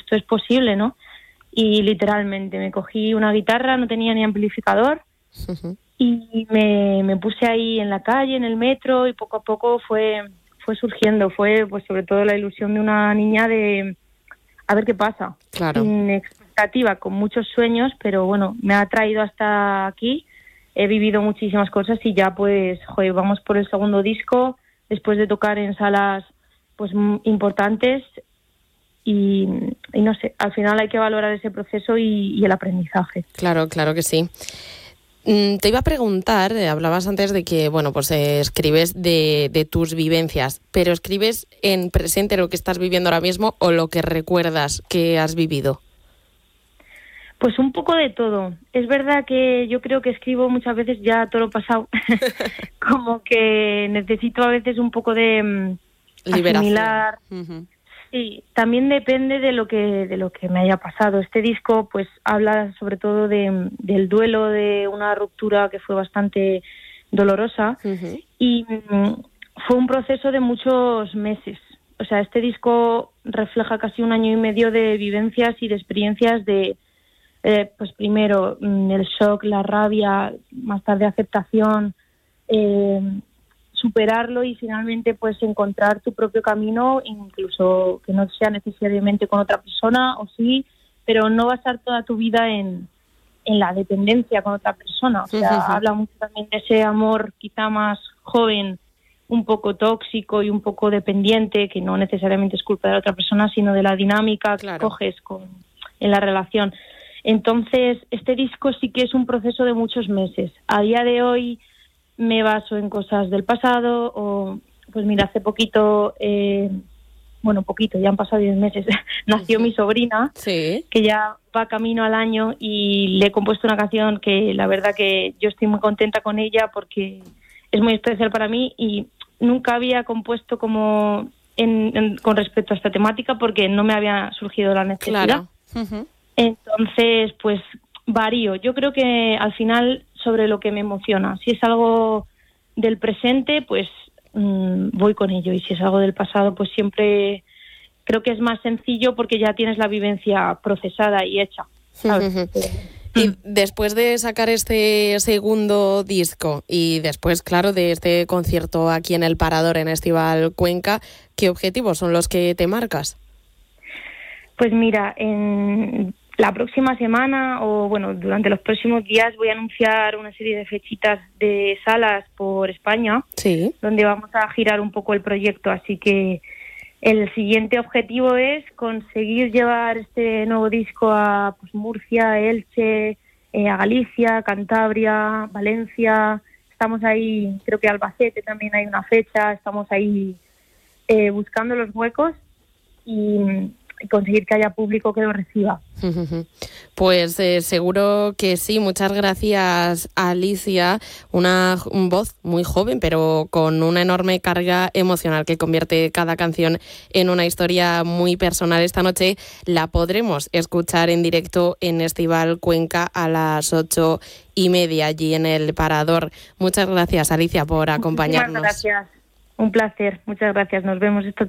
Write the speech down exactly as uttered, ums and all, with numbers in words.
esto es posible, ¿no? Y literalmente me cogí una guitarra, no tenía ni amplificador, uh-huh. y me, me puse ahí en la calle, en el metro, y poco a poco fue, fue surgiendo, fue pues sobre todo la ilusión de una niña de a ver qué pasa. Claro. Sin expectativa, con muchos sueños, pero bueno, me ha traído hasta aquí, he vivido muchísimas cosas y ya pues, joder, vamos por el segundo disco, después de tocar en salas pues importantes. Y, y no sé, al final hay que valorar ese proceso y, y el aprendizaje. Claro, claro que sí. Mm, te iba a preguntar, eh, hablabas antes de que, bueno, pues eh, escribes de, de tus vivencias, pero ¿escribes en presente lo que estás viviendo ahora mismo o lo que recuerdas que has vivido? Pues un poco de todo. Es verdad que yo creo que escribo muchas veces ya todo lo pasado, como que necesito a veces un poco de um, asimilar. Uh-huh. Sí, también depende de lo que de lo que me haya pasado. Este disco pues habla sobre todo de, del duelo de una ruptura que fue bastante dolorosa, uh-huh. y um, fue un proceso de muchos meses. O sea, este disco refleja casi un año y medio de vivencias y de experiencias de, eh, pues primero um, el shock, la rabia, más tarde aceptación, eh, superarlo y finalmente pues encontrar tu propio camino, incluso que no sea necesariamente con otra persona, o sí, pero no basar toda tu vida en, en la dependencia con otra persona. O sea, uh-huh. habla mucho también de ese amor quizá más joven, un poco tóxico y un poco dependiente, que no necesariamente es culpa de la otra persona, sino de la dinámica que claro. coges con, en la relación. Entonces, este disco sí que es un proceso de muchos meses. A día de hoy me baso en cosas del pasado, o pues mira, hace poquito, eh, bueno, poquito, ya han pasado diez meses, nació uh-huh. mi sobrina, sí. que ya va camino al año, y le he compuesto una canción que la verdad que yo estoy muy contenta con ella porque es muy especial para mí y nunca había compuesto como en, en, con respecto a esta temática porque no me había surgido la necesidad. Claro. Uh-huh. Entonces, pues varío. Yo creo que al final sobre lo que me emociona. Si es algo del presente, pues mmm, voy con ello. Y si es algo del pasado, pues siempre creo que es más sencillo porque ya tienes la vivencia procesada y hecha, ¿sabes? Y después de sacar este segundo disco y después, claro, de este concierto aquí en El Parador, en Estival Cuenca, ¿qué objetivos son los que te marcas? Pues mira, en la próxima semana o bueno, durante los próximos días voy a anunciar una serie de fechitas de salas por España, sí. donde vamos a girar un poco el proyecto, así que el siguiente objetivo es conseguir llevar este nuevo disco a pues, Murcia, Elche, eh, a Galicia, Cantabria, Valencia. Estamos ahí, creo que Albacete también hay una fecha, estamos ahí eh, buscando los huecos y conseguir que haya público que lo reciba. Pues eh, seguro que sí. Muchas gracias, Alicia, una voz muy joven pero con una enorme carga emocional que convierte cada canción en una historia muy personal. Esta noche la podremos escuchar en directo en Estival Cuenca a las ocho y media allí en El Parador. Muchas gracias, Alicia, por acompañarnos. Muchas gracias, un placer, muchas gracias, nos vemos esta